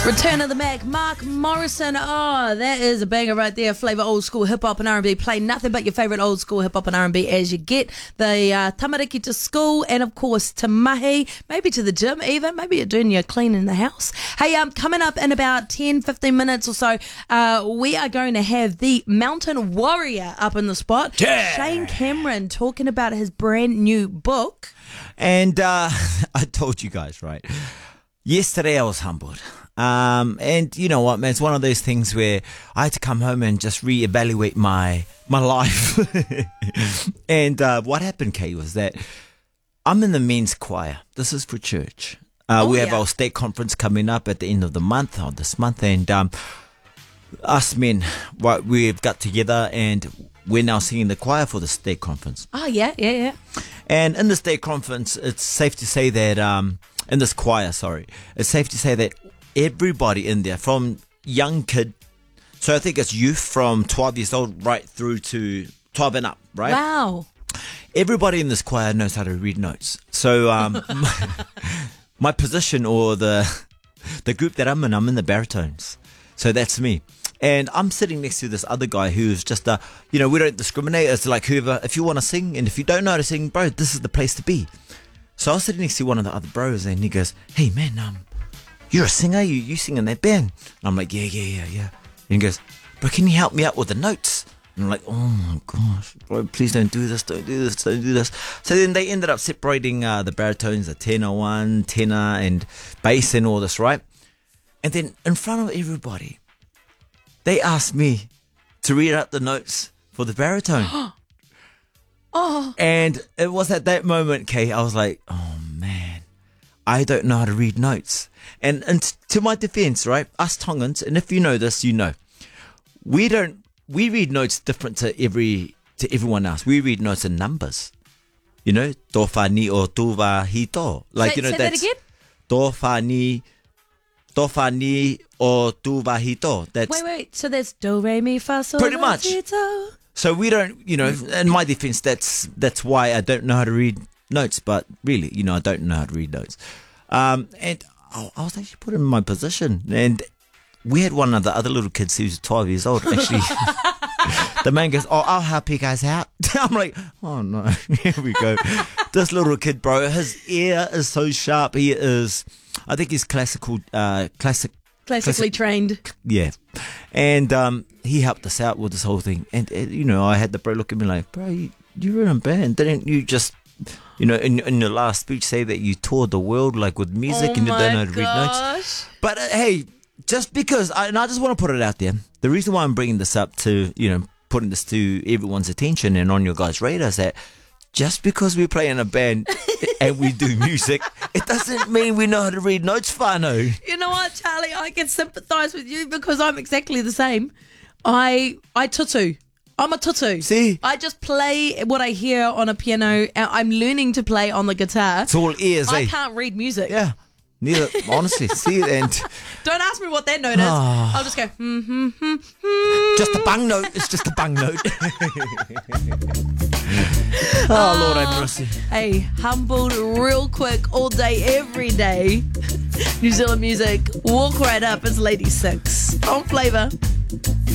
Return of the Mac, Mark Morrison. Oh, that is a banger right there. Flavour old school hip hop and R&B. Play nothing but your favourite old school hip hop and R&B as you get the tamariki to school and of course to mahi, maybe to the gym even. Maybe you're doing your cleaning in the house. Hey, coming up in about 10-15 minutes or so, we are going to have the Mountain Warrior up in the spot. Yeah. Shane Cameron talking about his brand new book. And I told you guys, right? Yesterday I was humbled. And you know what, man, it's one of those things where I had to come home and just reevaluate my life. And what happened, Kay, was that I'm in the men's choir. This is for church. We have our state conference coming up at the end of the month, or this month, and us men, we've got together and we're now singing the choir for the state conference. Oh, yeah. And in the state conference, it's safe to say that, in this choir, it's safe to say that everybody in there, from young kid, so I think it's youth from 12 years old right through to 12 and up, right? Wow. Everybody in this choir knows how to read notes. So my position, or the group that I'm in the baritones. So that's me. And I'm sitting next to this other guy who's just we don't discriminate. It's like whoever, if you want to sing, and if you don't know how to sing, bro, this is the place to be. So I was sitting next to one of the other bros, and he goes, "Hey man, you're a singer, you sing in that band?" And I'm like, yeah. And he goes, "Bro, can you help me out with the notes?" And I'm like, "Oh my gosh, bro, please don't do this. So then they ended up separating the baritones, the tenor one, tenor and bass and all this, right? And then in front of everybody, they asked me to read out the notes for the baritone. Oh. And it was at that moment, Kay, I was like, oh man, I don't know how to read notes. And to my defense, right, us Tongans, and if you know this, you know, we read notes different to everyone else. We read notes in numbers. You know, do fa ni o tu va hito. Like, say, you know, say that's that again? do fa ni o tu va hito. That's Wait. So there's do, re, mi, fa, sol, pretty la, much. si, do. So we don't, in my defense, that's why I don't know how to read notes. But really, I don't know how to read notes. And I was actually put in my position, and we had one of the other little kids who's 12 years old. Actually, the man goes, "Oh, I'll help you guys out." I'm like, "Oh no, here we go." This little kid, bro, his ear is so sharp. He is, I think he's classically trained. Yeah. And he helped us out with this whole thing. And, I had the bro look at me like, "Bro, you're in a band. Didn't you just, in your last speech say that you toured the world like with music and you don't know how to read notes?" But hey, just because, I just want to put it out there, the reason why I'm bringing this up to, putting this to everyone's attention and on your guys' radar is that just because we play in a band and we do music, it doesn't mean we know how to read notes, whānau. You know what, Charlie? I can sympathise with you because I'm exactly the same. I tutu. I'm a tutu. See? I just play what I hear on a piano. I'm learning to play on the guitar. It's all ears, I eh? can't read music. Yeah. Neither, honestly. See, and Don't ask me what that note is. I'll just go, just a bung note. It's just a bung note. Oh, Lord have mercy. Hey, humbled real quick, all day, every day. New Zealand music, walk right up. It's Lady Six on Flavour.